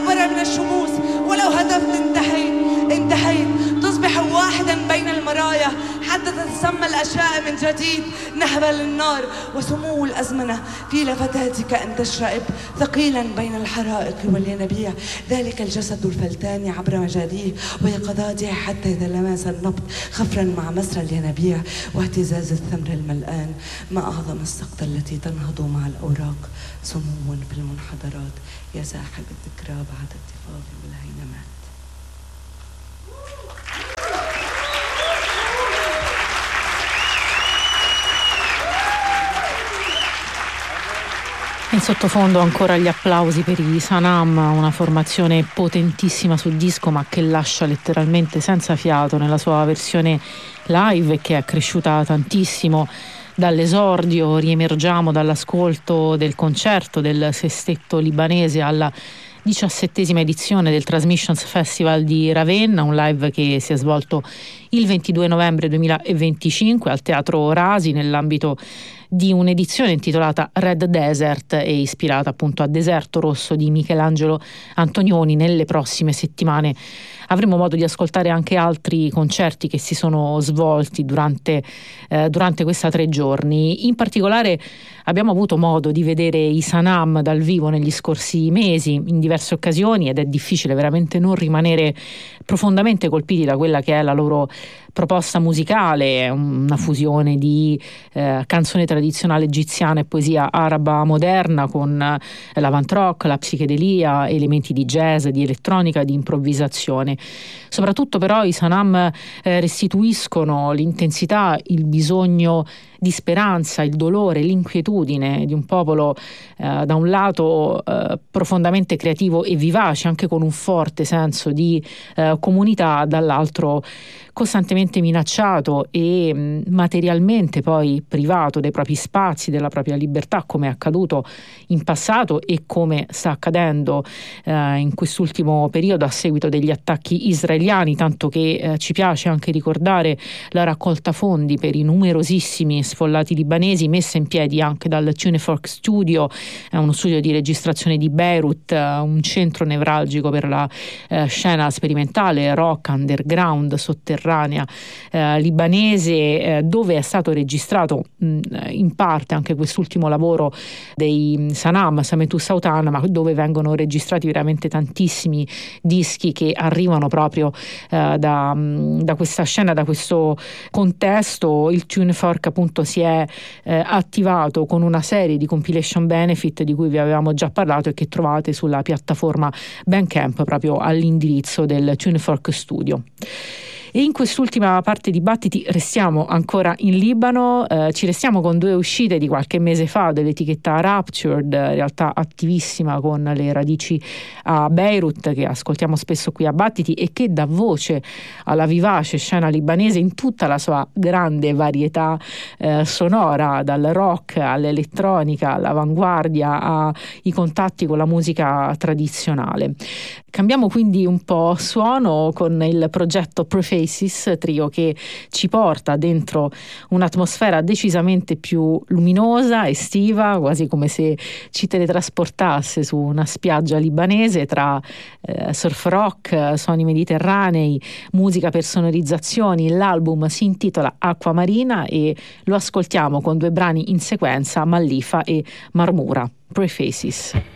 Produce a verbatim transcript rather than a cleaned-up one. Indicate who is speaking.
Speaker 1: أكبر من الشموس، ولو هتفت انتهيت انتهيت تصبح واحدا بين المرايا حتى تتسمى الأشياء من جديد نهبا للنار، وسمو الأزمنة في لفتاتك أن تشرئب ثقيلا بين الحرائق والينابيع، ذلك الجسد الفلتان عبر مجاريه ويقظاته حتى يتلامس النبض خفرا مع مسرى الينابيع واهتزاز الثمر الملآن. ما أعظم السقطة التي تنهض مع الأوراق، سمو في المنحدرات يا ساحب الذكرى بعد الضفاف والهينمات.
Speaker 2: In sottofondo ancora gli applausi per i Sanam, una formazione potentissima sul disco ma che lascia letteralmente senza fiato nella sua versione live e che è cresciuta tantissimo dall'esordio. Riemergiamo dall'ascolto del concerto del sestetto libanese alla diciassettesima edizione del Transmissions Festival di Ravenna, un live che si è svolto il ventidue novembre duemilaventicinque al Teatro Rasi nell'ambito di un'edizione intitolata Red Desert e ispirata appunto a Deserto Rosso di Michelangelo Antonioni. Nelle prossime settimane avremo modo di ascoltare anche altri concerti che si sono svolti durante, eh, durante questa tre giorni. In particolare abbiamo avuto modo di vedere i Sanam dal vivo negli scorsi mesi in diverse occasioni ed è difficile veramente non rimanere profondamente colpiti da quella che è la loro proposta musicale, una fusione di eh, canzone tradizionale egiziana e poesia araba moderna con eh, l'avant rock, la psichedelia, elementi di jazz, di elettronica, di improvvisazione. Soprattutto però i Sanam eh, restituiscono l'intensità, il bisogno di speranza, il dolore, l'inquietudine di un popolo eh, da un lato eh, profondamente creativo e vivace, anche con un forte senso di eh, comunità, dall'altro costantemente minacciato e mh, materialmente poi privato dei propri spazi, della propria libertà, come è accaduto in passato e come sta accadendo eh, in quest'ultimo periodo a seguito degli attacchi israeliani, tanto che eh, ci piace anche ricordare la raccolta fondi per i numerosissimi sfollati libanesi messa in piedi anche dal Tunefork Studio, è uno studio di registrazione di Beirut, un centro nevralgico per la eh, scena sperimentale rock underground sotterranea eh, libanese, eh, dove è stato registrato mh, in parte anche quest'ultimo lavoro dei Sanam, Sametu Sautan, ma dove vengono registrati veramente tantissimi dischi che arrivano proprio eh, da, mh, da questa scena, da questo contesto. Il Tunefork appunto si è eh, attivato con una serie di compilation benefit di cui vi avevamo già parlato e che trovate sulla piattaforma Bandcamp proprio all'indirizzo del Tunefork Studio. E in quest'ultima parte di Battiti restiamo ancora in Libano, eh, ci restiamo con due uscite di qualche mese fa dell'etichetta Raptured, in realtà attivissima con le radici a Beirut, che ascoltiamo spesso qui a Battiti e che dà voce alla vivace scena libanese in tutta la sua grande varietà eh, sonora, dal rock all'elettronica, all'avanguardia, ai contatti con la musica tradizionale. Cambiamo quindi un po' suono con il progetto Prefaces, trio che ci porta dentro un'atmosfera decisamente più luminosa, estiva, quasi come se ci teletrasportasse su una spiaggia libanese tra eh, surf rock, suoni mediterranei, musica per sonorizzazioni. L'album si intitola Acqua Marina e lo ascoltiamo con due brani in sequenza, Mallifa e Marmura. Prefaces.